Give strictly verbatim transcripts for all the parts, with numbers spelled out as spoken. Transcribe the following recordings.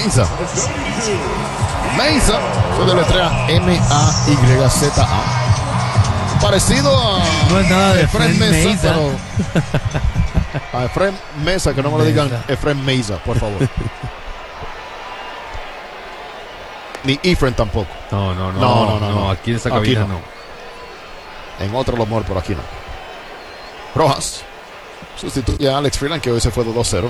Meza. Meza se deletrea M A Y Z A. Parecido a no es nada de Efraín Meza, Meza, pero a Efraín Meza, que no me lo digan Efraín Meza, por favor. Ni Efraín tampoco. No, no, no, No, no, no, no, no. aquí en esta cabina Aquí no. no. En otro Lomor, por aquí no. Rojas sustituye a Alex Freeland, que hoy se fue de dos cero.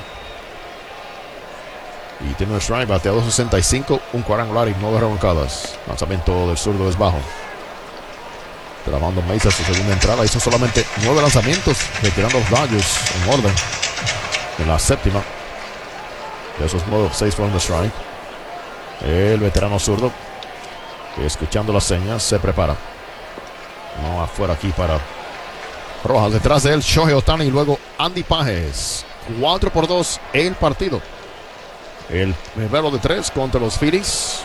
Y tiene un strike, batea dos sesenta y cinco, un cuadrangular y nueve remolcadas. Lanzamiento del zurdo es bajo. Trabando Meza su segunda entrada. Hizo solamente nueve lanzamientos, retirando los Dodgers en orden. En la séptima. De esos nueve, seis fueron de strike. El veterano zurdo, escuchando las señas, se prepara. No afuera aquí para Rojas. Detrás de él, Shohei Ohtani y luego Andy Pages. cuatro por dos el partido. El primero de tres contra los Phillies.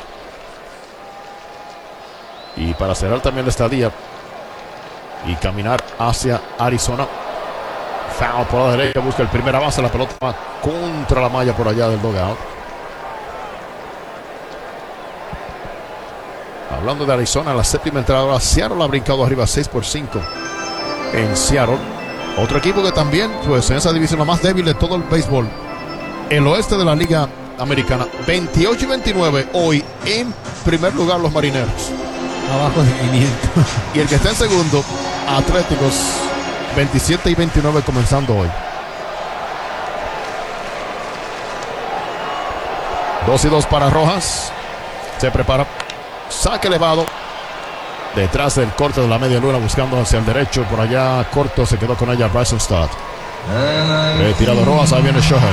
Y para cerrar también la estadía y caminar hacia Arizona. Foul por la derecha, busca el primera base. La pelota va contra la malla por allá del dugout. Hablando de Arizona, la séptima entrada, Seattle ha brincado arriba seis por cinco en Seattle. Otro equipo que también, pues en esa división la más débil de todo el béisbol, el oeste de la Liga Americana, veintiocho y veintinueve hoy en primer lugar los Marineros. Abajo de quinientos. Y el que está en segundo, Atléticos, veintisiete y veintinueve comenzando hoy. dos y dos para Rojas. Se prepara. Saque elevado. Detrás del corte de la media luna, buscando hacia el derecho. Por allá corto, se quedó con ella Bryson Stott. Retirado Rojas, ahí viene Shohei.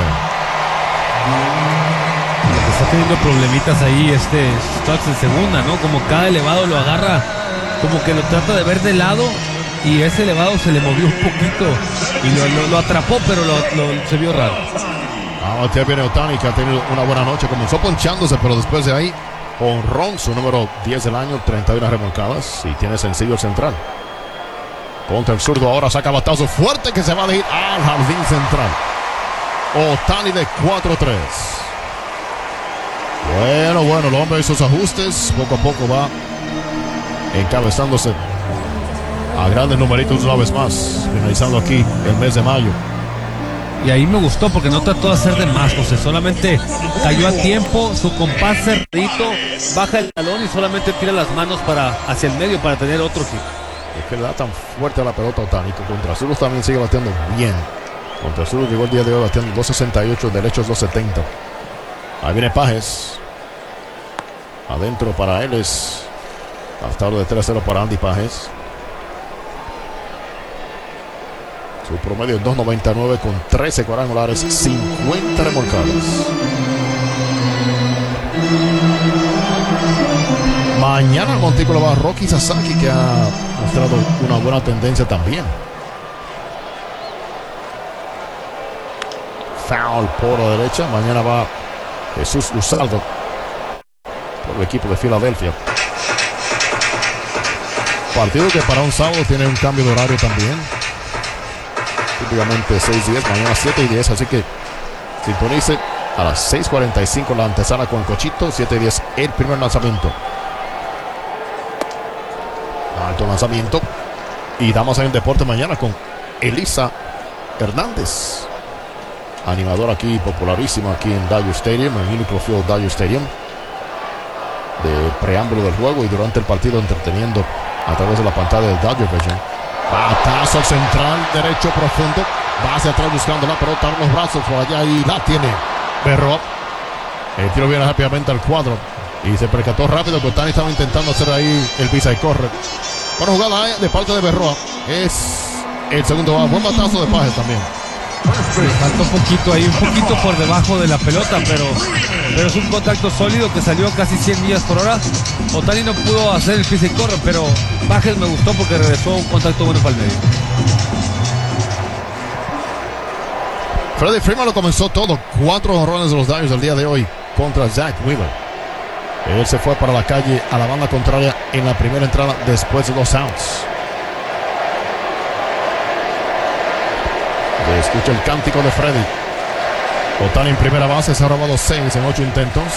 Está teniendo problemitas ahí este Stotts en segunda, ¿no? Como cada elevado lo agarra, como que lo trata de ver de lado y ese elevado se le movió un poquito y lo, lo, lo atrapó, pero lo, lo, se vio raro. Ah, aquí viene Ohtani, que ha tenido una buena noche. Comenzó ponchándose, pero después de ahí, honrón, su número diez del año, treinta y una remolcadas y tiene sencillo el central. Contra el zurdo, ahora saca batazo fuerte que se va a ir al jardín central. Ohtani de cuatro tres. Bueno, bueno, el hombre hizo sus ajustes. Poco a poco va encabezándose a grandes numeritos una vez más. Finalizando aquí el mes de mayo. Y ahí me gustó porque no trató de hacer de más, José. Solamente cayó a tiempo, su compás cerradito, baja el talón y solamente tira las manos para hacia el medio para tener otro hit. Es que le da tan fuerte a la pelota Ohtani, que contra Azulus también sigue bateando bien. Contra Azulus llegó el día de hoy bateando dos sesenta y ocho, derechos dos setenta. Ahí viene Pages. Adentro para él es hasta ahora de tres cero para Andy Pages. Su promedio es dos noventa y nueve con trece cuadrangulares, cincuenta remolcadas. Mañana al montículo va Roki Sasaki, que ha mostrado una buena tendencia también. Foul por la derecha. Mañana va Jesús Luzardo por el equipo de Filadelfia. Partido que para un sábado tiene un cambio de horario también. Típicamente seis y diez, mañana siete y diez, así que sintonice a las seis cuarenta y cinco la antesala con Cochito, siete y diez el primer lanzamiento. Alto lanzamiento. Y damos en el deporte mañana con Elisa Hernández, animador aquí, popularísimo aquí en Dodger Stadium, en Uniqlo Field Dodger Stadium, de preámbulo del juego y durante el partido entreteniendo a través de la pantalla del Dodger Vision. Batazo central, derecho profundo, va hacia atrás buscando la pelota, abre los brazos por allá y la tiene Berroa. El tiro viene rápidamente al cuadro y se percató rápido que Ohtani estaba intentando hacer ahí el pisa y corre. Buena jugada de parte de Berroa. Es el segundo va, buen batazo de Pages también. Faltó un poquito ahí, un poquito por debajo de la pelota, pero, pero es un contacto sólido que salió casi cien millas por hora. Ohtani no pudo hacer el pisa y corre, pero Pages me gustó porque regresó un contacto bueno para el medio. Freddie Freeman lo comenzó todo. Cuatro honrones de los Dodgers el día de hoy contra Zach Wheeler. Él se fue para la calle a la banda contraria en la primera entrada después de dos outs. Escucha el cántico de Freddy. Ohtani en primera base, se ha robado seis en ocho intentos.